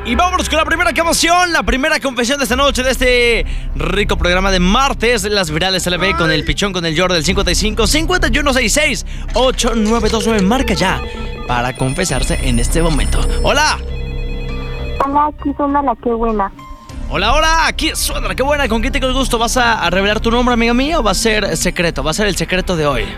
Y vámonos con la primera canción, la primera confesión de esta noche, de este rico programa de martes, las virales LB con el pichón, con el Jordi del 55 5166 8929. Marca ya para confesarse en este momento. ¡Hola! Hola, aquí suena la que buena. Hola, hola, aquí suena la que buena. ¿Con quién te el gusto? ¿Vas a revelar tu nombre, amiga mía, o va a ser secreto? Va a ser el secreto de hoy.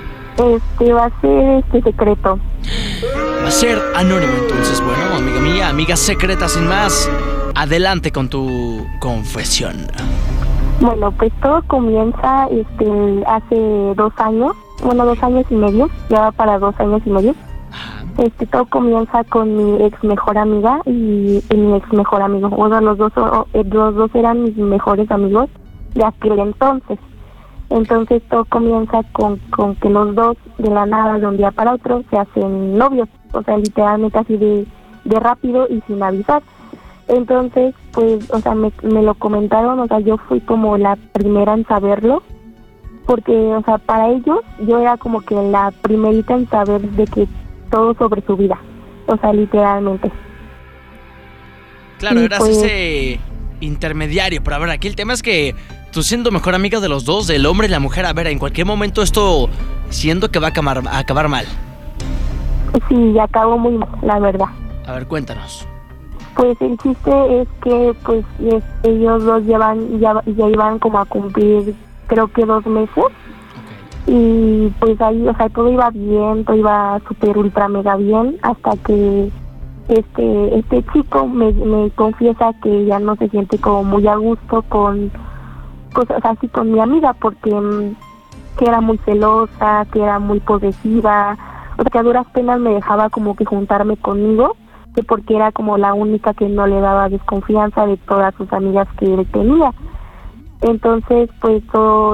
Va a ser secreto. Va a ser anónimo, entonces. Bueno, amiga mía, amiga secreta, sin más, adelante con tu confesión. Bueno, pues todo comienza hace 2 años. Bueno, 2 años y medio. Ya va para 2 años y medio. Todo comienza con mi ex mejor amiga y mi ex mejor amigo. Bueno, los dos eran mis mejores amigos de aquel entonces. Entonces todo comienza con que los dos de la nada, de un día para otro, se hacen novios. O sea, literalmente así de rápido y sin avisar. Entonces, pues, o sea, me lo comentaron, o sea, yo fui como la primera en saberlo. Porque, o sea, para ellos, yo era como que la primerita en saber de que todo sobre su vida. O sea, literalmente. Claro, y eras pues, ese intermediario. Pero a ver, aquí el tema es que tú, siendo mejor amiga de los dos, del hombre y la mujer, a ver, en cualquier momento esto siento que va a acabar mal. Sí, acabó muy mal, la verdad. A ver, cuéntanos. Pues el chiste es que pues ellos dos ya iban como a cumplir, creo que 2 meses. Okay. Y pues ahí, o sea, todo iba bien, todo iba súper ultra mega bien, hasta que este chico me confiesa que ya no se siente como muy a gusto con cosas así con mi amiga, porque que era muy celosa, que era muy posesiva, o sea, que a duras penas me dejaba como que juntarme conmigo, que porque era como la única que no le daba desconfianza de todas sus amigas que él tenía. Entonces, pues todo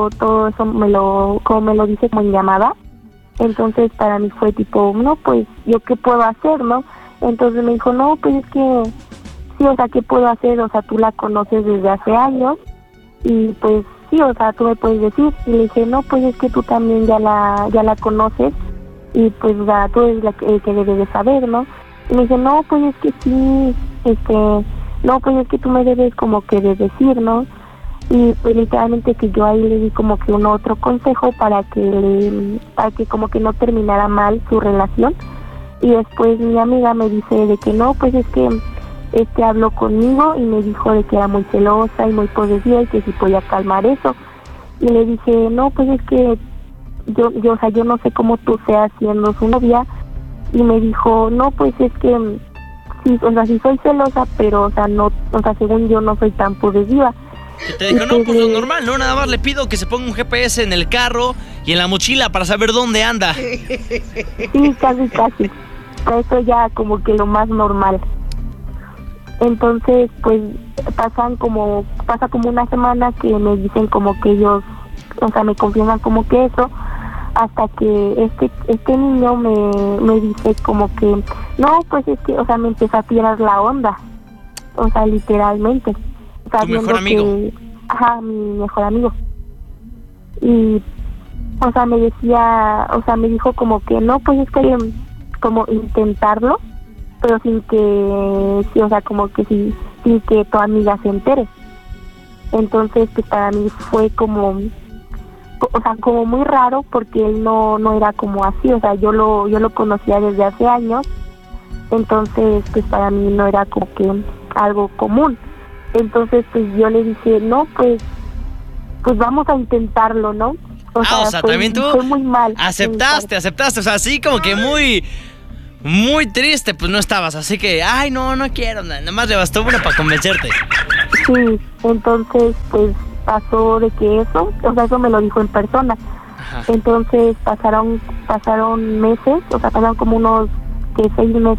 eso como me lo dice como en llamada. Entonces para mí fue tipo, no, pues yo qué puedo hacer, ¿no? Entonces me dijo, no, pues es que sí, o sea, ¿qué puedo hacer? O sea, tú la conoces desde hace años y pues sí, o sea, tú me puedes decir. Y le dije, no, pues es que tú también ya la conoces y pues ya tú eres el que debes de saber, ¿no? Y me dice, no, pues es que sí, no, pues es que tú me debes como que de decir, ¿no? Y pues literalmente que yo ahí le di como que un otro consejo para que como que no terminara mal su relación. Y después mi amiga me dice de que no, pues es que habló conmigo y me dijo de que era muy celosa y muy posesiva y que si podía calmar eso. Y le dije, no, pues es que o sea, yo no sé cómo tú seas siendo su novia. Y me dijo, no, pues es que sí, o sea, sí soy celosa, pero o sea, no, o sea, según yo no soy tan posesiva. Y te dijo, no, pues lo normal, ¿no? Nada más le pido que se ponga un GPS en el carro y en la mochila para saber dónde anda. Sí, casi. Eso ya como que lo más normal. Entonces, pues pasa como una semana que me dicen como que ellos, o sea, me confirman como que eso, hasta que este niño me dice como que, no, pues es que, o sea, me empezó a tirar la onda, o sea, literalmente. ¿Tu mejor amigo? Ajá, mi mejor amigo. Y, o sea, me decía, o sea, me dijo como que, no, pues es que como intentarlo, pero sin que, sí, o sea, como que sin que tu amiga se entere. Entonces, pues para mí fue como, o sea, como muy raro, porque él no era como así, o sea, yo lo conocía desde hace años. Entonces, pues para mí no era como que algo común. Entonces, pues yo le dije, no, pues vamos a intentarlo, ¿no? O sea, también tú fue muy mal. Aceptaste, o sea, así como que muy triste, pues no estabas, así que, ay, no quiero, nada más le bastó uno para convencerte. Sí, entonces, pues pasó de que eso, o sea, eso me lo dijo en persona. Ajá. Entonces pasaron meses, o sea, pasaron como unos 6 meses.